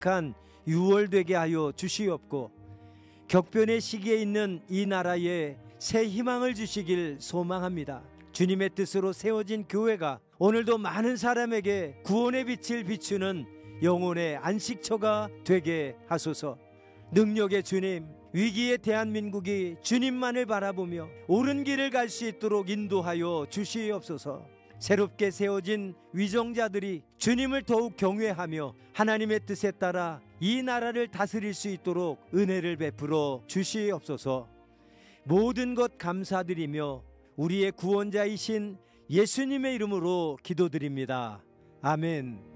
행복한 6월 되게 하여 주시옵고, 격변의 시기에 있는 이 나라에 새 희망을 주시길 소망합니다. 주님의 뜻으로 세워진 교회가 오늘도 많은 사람에게 구원의 빛을 비추는 영혼의 안식처가 되게 하소서. 능력의 주님, 위기의 대한민국이 주님만을 바라보며 옳은 길을 갈 수 있도록 인도하여 주시옵소서. 새롭게 세워진 위정자들이 주님을 더욱 경외하며 하나님의 뜻에 따라 이 나라를 다스릴 수 있도록 은혜를 베풀어 주시옵소서. 모든 것 감사드리며 우리의 구원자이신 예수님의 이름으로 기도드립니다. 아멘.